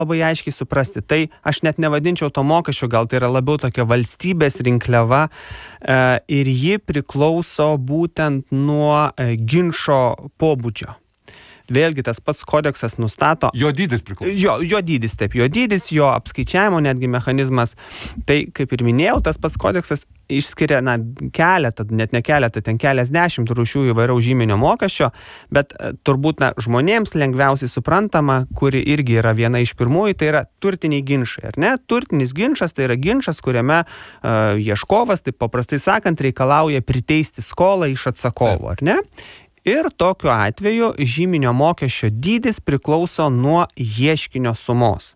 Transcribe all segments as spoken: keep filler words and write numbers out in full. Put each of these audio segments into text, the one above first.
labai aiškiai suprasti. Tai aš net nevadinčiau to mokesčio, gal tai yra labiau tokia valstybės rinkliava e, ir ji priklauso būtent nuo e, ginčo pobūdžio. Vėlgi tas pats kodeksas nustato... Jo dydis priklauso. Jo, jo dydis, taip, jo dydis, jo apskaičiavimo netgi mechanizmas. Tai, kaip ir minėjau, tas pats kodeksas išskiria, na, keletą, net ne keletą, ten keliasdešimt rūšių įvairaus žyminio mokesčio, bet turbūt, na, žmonėms lengviausiai suprantama, kuri irgi yra viena iš pirmųjų, tai yra turtiniai ginčai, ar ne? Turtinis ginčas tai yra ginčas, kuriame uh, ieškovas, taip paprastai sakant, reikalauja priteisti skolą iš atsakovo, ar ne? Ir tokiu atveju žyminio mokesčio dydis priklauso nuo ieškinio sumos.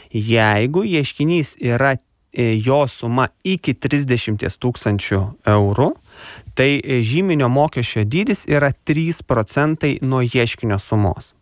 Jeigu ieškinys yra jo suma iki trisdešimt tūkstančių eurų, tai žyminio mokesčio dydis yra trys procentai nuo ieškinio sumos.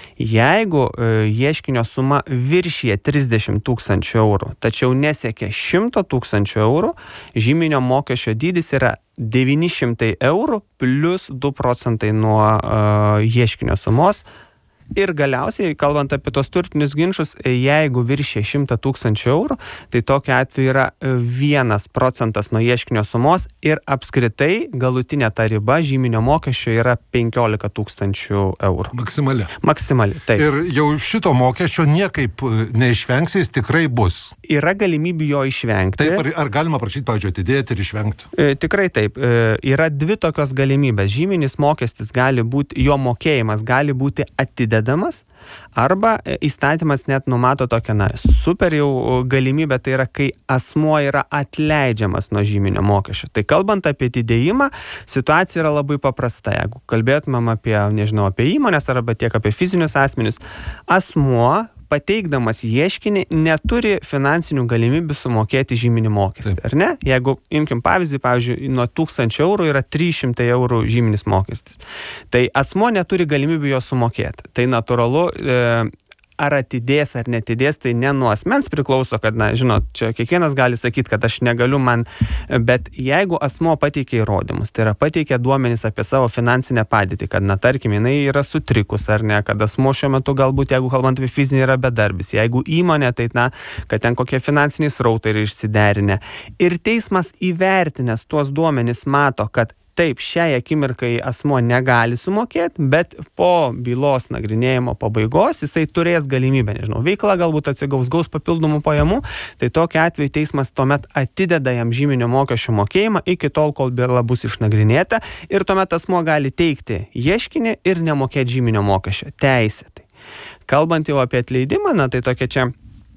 Jeigu e, ieškinio suma viršyje trisdešimt tūkstančių eurų, tačiau nesiekia šimto tūkstančių eurų, žyminio mokesčio dydis yra devyni šimtai eurų plus du procentai nuo e, ieškinio sumos. Ir galiausiai, kalbant apie tos turtinius ginčus, jeigu viršė šimtą tūkstančių eurų, tai tokiu atveju yra vienas procentas nuo ieškinio sumos ir apskritai galutinė ta riba žyminio mokesčio yra penkiolika tūkstančių eurų. Maksimali. Maksimali, taip. Ir jau šito mokesčio niekaip neišvengsi, jis tikrai bus. Yra galimybių jo išvengti. Taip, ar, ar galima prašyti, pavyzdžiui, atidėti ir išvengti? E, tikrai taip. E, yra dvi tokios galimybės. Žyminis mokestis gali būti, jo mokėjimas gali būti atidedamas, arba įstatymas net numato tokią, na, super jau galimybę, tai yra, kai asmuo yra atleidžiamas nuo žyminio mokesčio. Tai kalbant apie atidėjimą, situacija yra labai paprasta. Jeigu kalbėtumėm apie, nežinau, apie įmonės arba tiek apie fizinius asmenius, asmuo pateikdamas ieškinį neturi finansinių galimybių sumokėti žyminį mokestį, ar ne? Jeigu imkim pavyzdį, pavyzdžiui, nuo tūkstančio eurų yra trys šimtai eurų žyminis mokestis. Tai asmuo neturi galimybių jo sumokėti. Tai natūralu, e, ar atidės ar netidės, tai ne nuo asmens priklauso, kad, na, žinot, čia kiekvienas gali sakyti, kad aš negaliu man, bet jeigu asmuo pateikia įrodymus, tai yra pateikia duomenys apie savo finansinę padėtį, kad, na, tarkim, jinai yra sutrikus ar ne, kad asmuo šiuo metu galbūt, jeigu kalbant apie fizinį, yra bedarbis, jeigu įmonė, tai, na, kad ten kokie finansiniai srautai yra išsiderinę. Ir teismas įvertinęs tuos duomenys mato, kad taip, šiai akimirkai asmuo negali sumokėti, bet po bylos nagrinėjimo pabaigos jisai turės galimybę, nežinau, veikla galbūt atsigaus, gaus papildomų pajamų, tai tokiu atveju teismas tuomet atideda jam žyminio mokesčio mokėjimą iki tol, kol byla bus išnagrinėta ir tuomet asmuo gali teikti ieškinį ir nemokėti žyminio mokesčio teisėtai. Kalbant jau apie atleidimą, na, tai tokia čia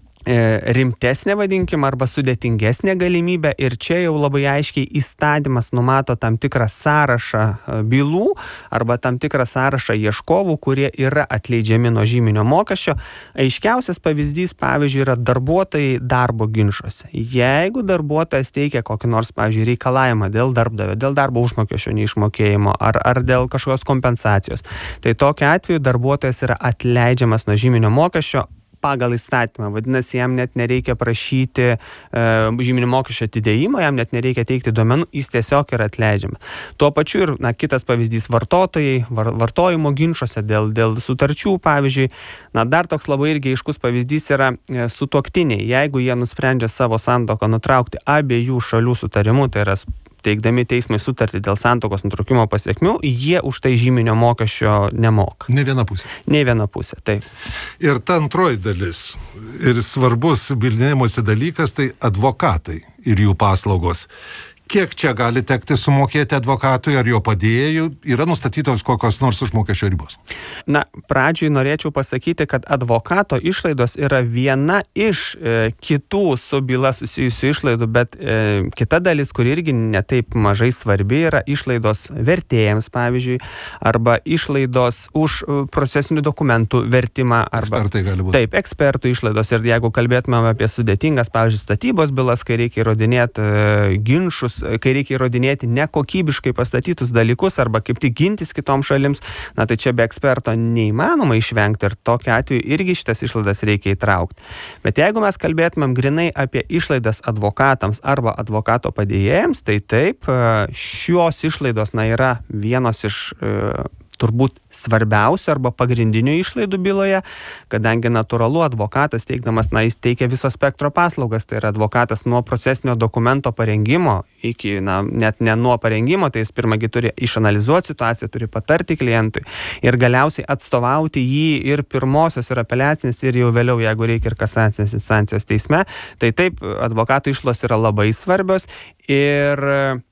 rimtesnė, vadinkim, arba sudėtingesnė galimybė ir čia jau labai aiškiai įstatymas numato tam tikrą sąrašą bylų arba tam tikrą sąrašą ieškovų, kurie yra atleidžiami nuo žyminio mokesčio. Aiškiausias pavyzdys, pavyzdžiui, yra darbuotojai darbo ginčuose. Jeigu darbuotojas teikia kokį nors, pavyzdžiui, reikalavimą dėl darbdavio, dėl darbo užmokesčio neišmokėjimo ar, ar dėl kažkokios kompensacijos, tai tokiu atveju darbuotojas yra atleidžiamas nuo žyminio mokesčio pagal įstatymą. Vadinasi, jam net nereikia prašyti e, žyminio mokesčio atidėjimo, jam net nereikia teikti duomenų, jis tiesiog yra atleidžiamas. Tuo pačiu ir, na, kitas pavyzdys vartotojai, var, vartojimo ginčuose dėl, dėl sutarčių, pavyzdžiui, na, dar toks labai irgi aiškus pavyzdys yra e, sutuoktiniai. Jeigu jie nusprendžia savo santuoką nutraukti abiejų šalių sutarimu, tai yra teikdami teismai sutartį dėl santuokos nutraukimo pasekmių, jie už tai žyminio mokesčio nemoka. Ne viena pusė. Ne viena pusė, taip. Ir ta antroji dalis ir svarbus bylinėjimosi dalykas, tai advokatai ir jų paslaugos. Kiek čia gali tekti sumokėti advokatui ar jo padėjėjų? Yra nustatytos kokios nors užmokesčio ribos? Na, pradžioj norėčiau pasakyti, kad advokato išlaidos yra viena iš e, kitų su byla susijusių išlaidų, bet e, kita dalis, kuri irgi netaip mažai svarbi, yra išlaidos vertėjams, pavyzdžiui, arba išlaidos už procesinių dokumentų vertimą. Arba, ekspertai gali būti. Taip, ekspertų išlaidos. Ir jeigu kalbėtume apie sudėtingas, pavyzdžiui, statybos bylas, kai reikia įrodinėti e, ginčus, kai reikia įrodinėti nekokybiškai pastatytus dalykus arba kaip tik gintis kitoms šalims, na tai čia be eksperto neįmanoma išvengti ir tokiu atveju irgi šitas išlaidas reikia įtraukti. Bet jeigu mes kalbėtumėm grinai apie išlaidas advokatams arba advokato padėjėjams, tai taip, šios išlaidos, na, yra vienos iš turbūt svarbiausių arba pagrindinių išlaidų byloje, kadangi natūralu advokatas teikdamas, na, jis teikia viso spektro paslaugas, tai yra advokatas nuo procesinio dokumento parengimo iki, na, net ne nuo parengimo, tai jis pirmagi turi išanalizuoti situaciją, turi patarti klientui ir galiausiai atstovauti jį ir pirmosios ir apeliacinės ir jau vėliau, jeigu reikia ir kasacinės instancijos teisme. Tai taip, advokatų išlaidos yra labai svarbios ir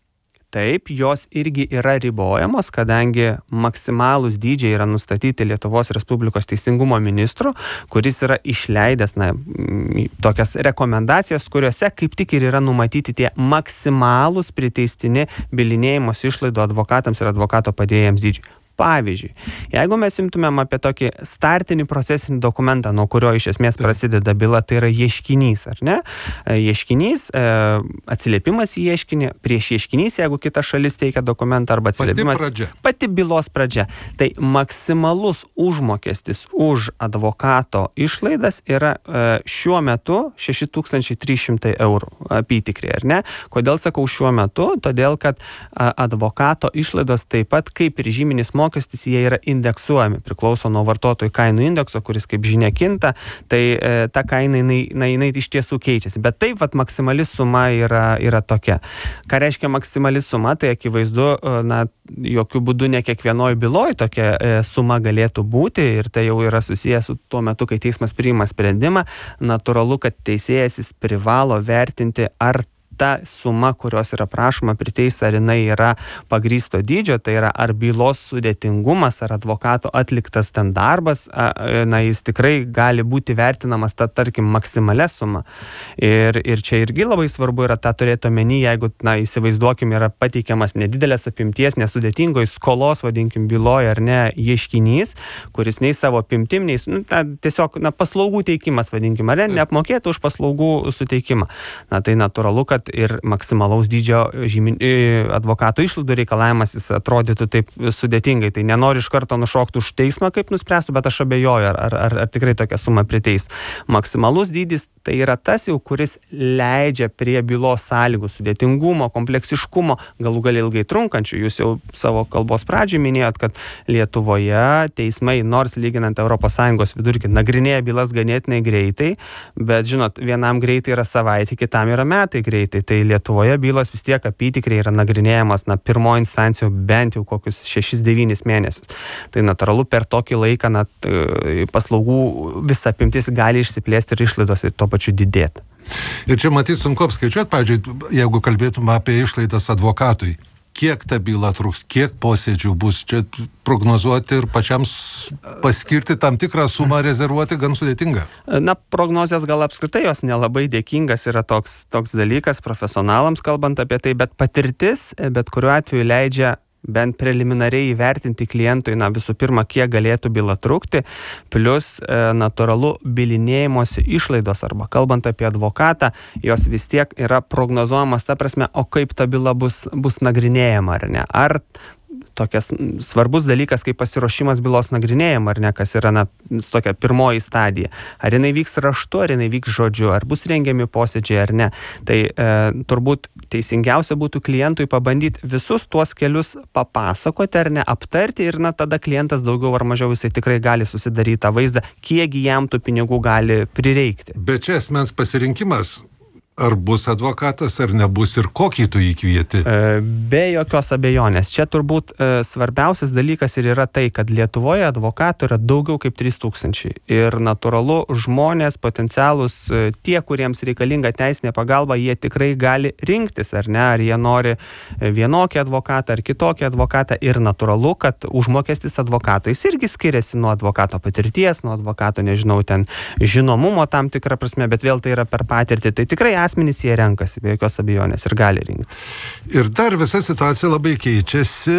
taip, jos irgi yra ribojamos, kadangi maksimalūs dydžiai yra nustatyti Lietuvos Respublikos teisingumo ministro, kuris yra išleidęs, na, tokias rekomendacijas, kuriuose kaip tik ir yra numatyti tie maksimalūs priteistini bylinėjimosi išlaidų advokatams ir advokato padėjėjams dydžiai. Pavyzdžiui, jeigu mes imtumėm apie tokį startinį procesinį dokumentą, nuo kurio iš esmės prasideda byla, tai yra ieškinys, ar ne? Ieškinys, atsiliepimas į ieškinį, prieš ieškinys, jeigu kita šalis teikia dokumentą arba atsiliepimas. Pati pradžia. Pati bylos pradžia. Tai maksimalus užmokestis už advokato išlaidas yra šiuo metu šeši tūkstančiai trys šimtai eurų apytikriai, ar ne? Kodėl sakau šiuo metu? Todėl, kad advokato išlaidos taip pat kaip ir žyminis mokestis, mokestis, jie yra indeksuojami, priklauso nuo vartotojų kainų indekso, kuris kaip žinia kinta, tai e, ta kaina, jinai, na, jinai iš tiesų keičiasi. Bet taip, vat, maksimali suma yra, yra tokia. Ką reiškia maksimali suma, tai akivaizdu, na, jokių būdų ne kiekvienoj byloj tokia e, suma galėtų būti ir tai jau yra susijęs su tuo metu, kai teismas priima sprendimą. Natūralu, kad teisėjas jis privalo vertinti, ar ta suma, kurios yra prašoma priteista, ar jinai yra pagrįsto dydžio, tai yra ar bylos sudėtingumas, ar advokato atliktas ten darbas, na, jis tikrai gali būti vertinamas ta, tarkim, maksimalia suma. Ir, ir čia irgi labai svarbu yra tą turėti omeny, jeigu, na, įsivaizduokim, yra pateikiamas nedidelės apimties, nesudėtingoj skolos, vadinkim, byloje, ar ne, ieškinys, kuris nei savo apimtim, nei, nu, ta, tiesiog, na, paslaugų teikimas, vadinkim, ar ne, neapmokėtų už paslaugų suteikimą. Na, tai natūralu, kad ir maksimalaus dydžio žymin, advokato išlaidų reikalavimas jis atrodytų taip sudėtingai. Tai nenori iš karto nušokti už teismą, kaip nuspręstų, bet aš abejoju, ar, ar, ar tikrai tokią sumą priteis. Maksimalus dydis tai yra tas jau, kuris leidžia prie bylos sąlygų sudėtingumo, kompleksiškumo, galų gal ilgai trunkančių. Jūs jau savo kalbos pradžioj minėjot, kad Lietuvoje teismai, nors lyginant Europos Sąjungos vidurkį, nagrinėja bylas ganėtinai greitai, bet žinot, vienam greitai yra savaitė, kitam yra metai greitai. Tai Lietuvoje bylos vis tiek apytikriai yra nagrinėjamas, na, pirmo instancijų bent jau kokius šešis devynis mėnesius. Tai natūralu per tokį laiką, na, paslaugų visa apimtis gali išsiplėsti ir išlaidos ir tuo pačiu didėti. Ir čia matys sunku apskaičiuoti, pavyzdžiui, jeigu kalbėtume apie išlaidas advokatui. Kiek ta byla truks, kiek posėdžių bus, čia prognozuoti ir pačiam paskirti tam tikrą sumą rezervuoti gan sudėtinga. Na, prognozijas gal apskritai jos nelabai dėkingas yra toks, toks dalykas profesionalams kalbant apie tai, bet patirtis bet kuriuo atveju leidžia bent preliminariai įvertinti klientui, na, visų pirma, kiek galėtų byla trukti, plus e, natūralu bylinėjimosi išlaidos arba kalbant apie advokatą, jos vis tiek yra prognozuojamas ta prasme, o kaip ta byla bus, bus nagrinėjama, ar ne? Ar tokias svarbus dalykas, kaip pasiruošimas bylos nagrinėjama, ar ne, kas yra, na, tokia pirmoji stadija. Ar jinai vyks raštu, ar jinai vyks žodžiu, ar bus rengiami posėdžiai, ar ne. Tai e, turbūt teisingiausia būtų klientui pabandyti visus tuos kelius papasakoti, ar ne, aptarti ir, na, tada klientas daugiau ar mažiau jisai tikrai gali susidaryti tą vaizdą, kiekgi jam tų pinigų gali prireikti. Bet čia asmens pasirinkimas. Ar bus advokatas, ar nebus ir kokį tu jį kvieti? Be jokios abejonės. Čia turbūt svarbiausias dalykas ir yra tai, kad Lietuvoje advokatų yra daugiau kaip trys tūkstančiai. Ir natūralu, žmonės potencialus, tie, kuriems reikalinga teisinė pagalba, jie tikrai gali rinktis, ar ne, ar jie nori vienokį advokatą ar kitokį advokatą. Ir natūralu, kad užmokestis advokato jis irgi skiriasi nuo advokato patirties, nuo advokato, nežinau, ten žinomumo tam tikrą prasme, bet vėl tai yra per patirtį. Tai tikrai asmenys jie renkasi, be jokios abejonės, ir gali rinkti. Ir dar visa situacija labai keičiasi,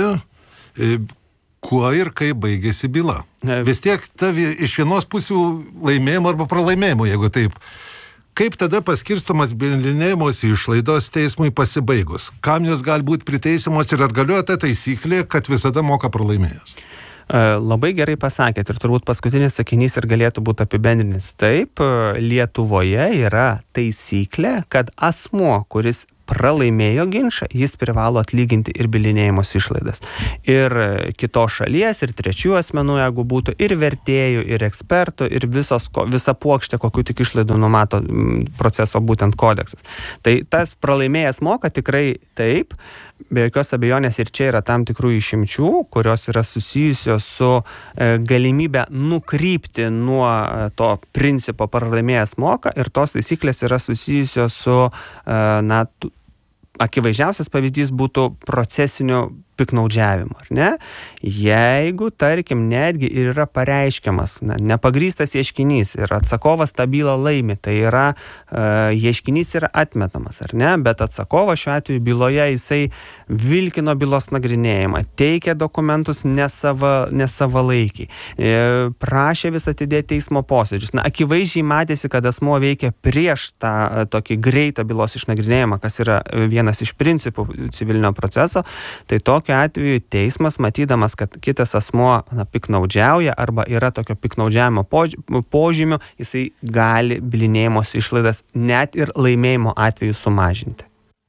kuo ir kaip baigėsi byla. Vis tiek ta iš vienos pusių laimėjimo arba pralaimėjimo, jeigu taip. Kaip tada paskirstomas bylinėjimosi išlaidos teismui pasibaigus? Kam jos gali būti priteisiamos ir ar galioja ta taisyklė, kad visada moka pralaimėjęs? Labai gerai pasakėt ir turbūt paskutinis sakinys ir galėtų būti apibendrinis. Taip, Lietuvoje yra taisyklė, kad asmuo, kuris pralaimėjo ginčą, jis privalo atlyginti ir bylinėjimosi išlaidas. Ir kitos šalies, ir trečių asmenų, jeigu būtų, ir vertėjų, ir ekspertų, ir visos, visa puokštė, kokių tik išlaidų numato proceso būtent kodeksas. Tai tas pralaimėjęs moka tikrai taip, be jokios abejonės ir čia yra tam tikrų išimčių, kurios yra susijusios su e, galimybė nukrypti nuo e, to principo pralaimėjęs moka, ir tos taisyklės yra susijusios su, e, na, tu, akivaizdžiausias pavyzdys būtų procesinių piknaudžiavimo, ar ne? Jeigu, tarkim, netgi ir yra pareiškiamas, na, nepagrįstas ieškinys ir atsakovas tą bylą laimi, tai yra uh, ieškinys yra atmetamas, ar ne? Bet atsakovas šiuo atveju byloje jisai vilkino bylos nagrinėjimą, teikė dokumentus nesava, nesavalaikiai, e, prašė vis atidėti teismo posėdžius. Na, akivaizdžiai matėsi, kad asmuo veikia prieš tą tokį greitą bylos išnagrinėjimą, kas yra vienas iš principų civilinio proceso, tai to tokiu atveju teismas, matydamas, kad kitas asmuo na, piknaudžiauja arba yra tokio piknaudžiavimo požymių, jisai gali bylinėjimosi išlaidas net ir laimėjimo atveju sumažinti.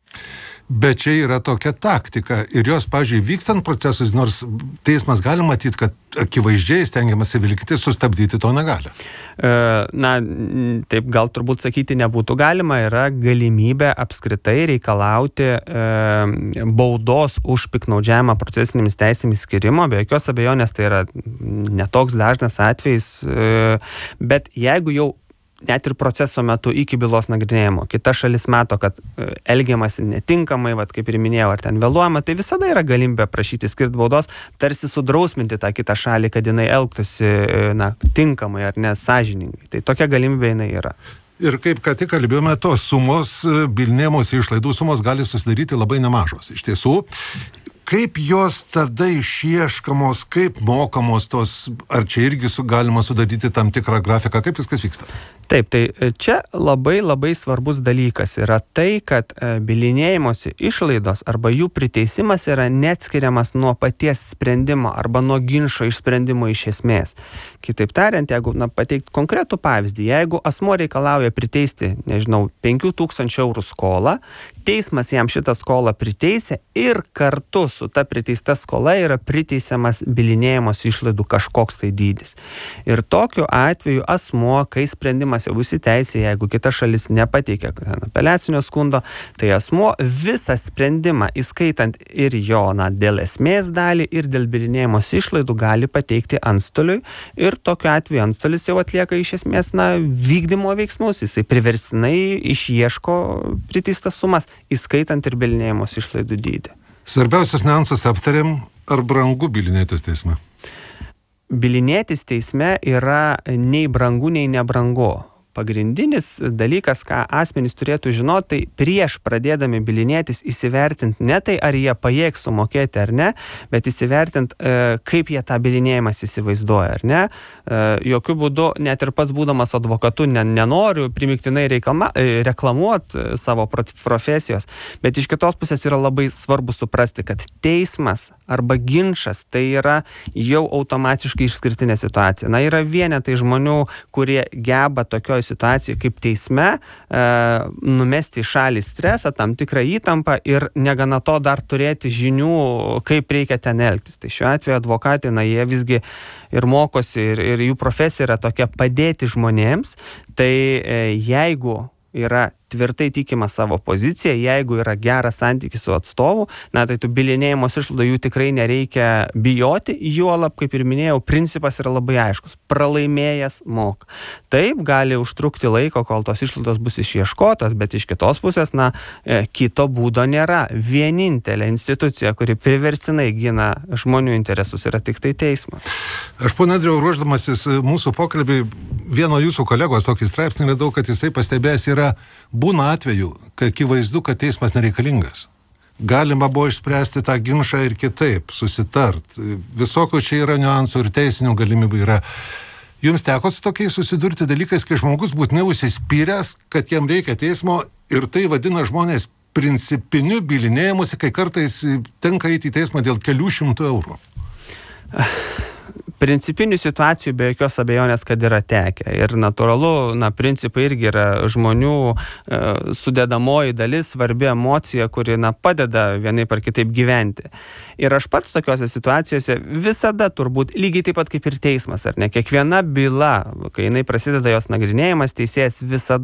Bet čia yra tokia taktika ir jos, pavyzdžiui, vykstant procesus, nors teismas gali matyti, kad akivaizdžiai stengiamasi vilkti, sustabdyti to negali. E, na, taip gal turbūt sakyti nebūtų galima, yra galimybė apskritai reikalauti e, baudos už piknaudžiavimą procesinėmis teisėmis skirimo, be jokios abejonės tai yra netoks dažnas atvejis, e, bet jeigu jau net ir proceso metu iki bylos nagrinėjimo kita šalis mato, kad elgiamasi netinkamai, vat, kaip ir minėjau, ar ten vėluojama, tai visada yra galimybė prašyti skirti baudos, tarsi sudrausminti tą kitą šalį, kad jinai elgtųsi na, tinkamai ar nesąžiningai. Tai tokia galimybė jinai yra. Ir kaip ką tik kalbėjome, tos sumos, bylinėjimosi išlaidų sumos gali susidaryti labai nemažos. Iš tiesų, kaip jos tada išieškamos, kaip mokamos tos, ar čia irgi su, galima sudaryti tam tikrą grafiką, kaip viskas vyksta? Taip, tai čia labai labai svarbus dalykas yra tai, kad bylinėjimosi išlaidos arba jų priteisimas yra neatskiriamas nuo paties sprendimo arba nuo ginčo išsprendimo iš esmės. Kitaip tariant, jeigu na, pateikti konkretų pavyzdį, jeigu asmuo reikalauja priteisti, nežinau, penkių tūkstančių eurų skolą, teismas jam šitą skolą priteisė ir kartu su ta priteista skola yra priteisiamas bylinėjimosi išlaidų kažkoks tai dydis. Ir tokiu atveju asmuo, kai sprendimas jau bus įteisė, jeigu kita šalis nepateikė apeliacinio skundo, tai asmuo visą sprendimą, įskaitant ir jo na, dėl esmės dalį ir dėl bylinėjimosi išlaidų gali pateikti antstoliui ir tokiu atveju antstolis jau atlieka iš esmės na, vykdymo veiksmus, jisai priverstinai išieško priteistas sumas, įskaitant ir bylinėjimosi išlaidų dydį. Svarbiausius niuansus aptarėm, ar brangu bylinėtis teisme? Bylinėtis teisme yra nei brangu, nei nebrangu. Pagrindinis dalykas, ką asmenys turėtų žinoti, tai prieš pradėdami bylinėtis įsivertinti ne tai, ar jie pajėgs sumokėti ar ne, bet įsivertinti, kaip jie tą bylinėjimas įsivaizduoja ar ne. Jokių būdų, net ir pats būdamas advokatu, nenoriu primiktinai reklamuoti savo profesijos, bet iš kitos pusės yra labai svarbu suprasti, kad teismas arba ginčas tai yra jau automatiškai išskirtinė situacija. Na, yra vienetai žmonių, kurie geba tokioj situacijų kaip teisme, e, numesti į šalį stresą, tam tikrą įtampą ir negana to dar turėti žinių, kaip reikia ten elgtis. Tai šiuo atveju advokatai, na, jie visgi ir mokosi ir, ir jų profesija yra tokia padėti žmonėms. Tai e, jeigu yra tvirtai tikima savo poziciją, jeigu yra geras santykis su atstovu, na tai tų bylinėjimosi išlaidų jų tikrai nereikia bijoti, juolab, kaip ir minėjau, principas yra labai aiškus. Pralaimėjęs moka. Taip, gali užtrukti laiko, kol tos išlaidos bus išieškotos, bet iš kitos pusės, na, kito būdo nėra. Vienintelė institucija, kuri priverstinai gina žmonių interesus, yra tik tai teismas. Aš, pone Andriau, ruošdamasis mūsų pokalbį, vieno jūsų kolegos tokį straipsnį radau, kad jisai pastebėjęs yra būna atveju, kai akivaizdu, kad teismas nereikalingas. Galima buvo išspręsti tą ginčą ir kitaip, susitart. Visokių čia yra niuansų ir teisinių galimybių yra. Jums teko su tokiais susidurti dalykais, kai žmogus būtinai užsispyręs, kad jam reikia teismo ir tai vadina žmonės principiniu bylinėjimusi, kai kartais tenka eiti į teismą dėl kelių šimtų eurų? principinių situacijų be jokios abejonės, kad yra tekę. Ir natūralu, na, principai irgi yra žmonių e, sudėdamoji dalis, svarbi emocija, kuri, na, padeda vienaip ar kitaip gyventi. Ir aš pats tokiose situacijose visada turbūt, lygiai taip pat kaip ir teismas, ar ne, kiekviena byla, kai jinai prasideda jos nagrinėjimas, teisėjas visada